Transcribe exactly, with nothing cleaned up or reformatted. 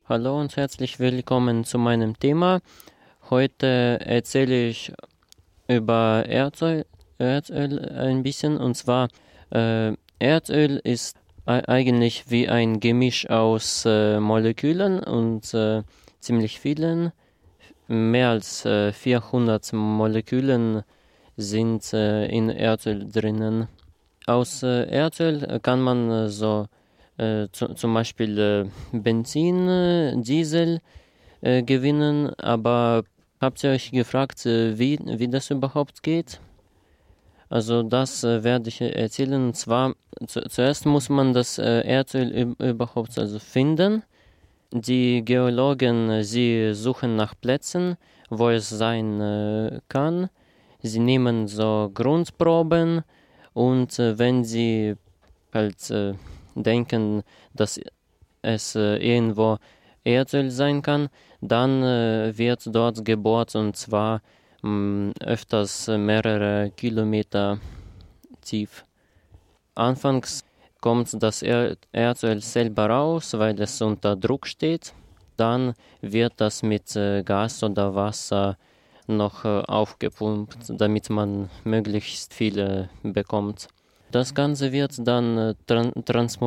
Hallo und herzlich willkommen zu meinem Thema. Heute erzähle ich über Erdöl, Erdöl ein bisschen. Und zwar, äh, Erdöl ist e- eigentlich wie ein Gemisch aus äh, Molekülen und äh, ziemlich vielen. Mehr als äh, vierhundert Molekülen sind äh, in Erdöl drinnen. Aus äh, Erdöl kann man äh, so äh, zu, zum Beispiel äh, Benzin, äh, Diesel äh, gewinnen, aber habt ihr euch gefragt, äh, wie, wie das überhaupt geht? Also das äh, werde ich erzählen. Und zwar zu, zuerst muss man das äh, Erdöl üb- überhaupt also finden. Die Geologen, äh, sie suchen nach Plätzen, wo es sein äh, kann. Sie nehmen so Grundproben und äh, wenn sie halt äh, denken, dass es äh, irgendwo Erdöl sein kann, dann äh, wird dort gebohrt und zwar mh, öfters äh, mehrere Kilometer tief. Anfangs kommt das er Erdöl selber raus, weil es unter Druck steht. Dann wird das mit äh, Gas oder Wasser noch äh, aufgepumpt, damit man möglichst viele bekommt. Das Ganze wird dann äh, tran transportiert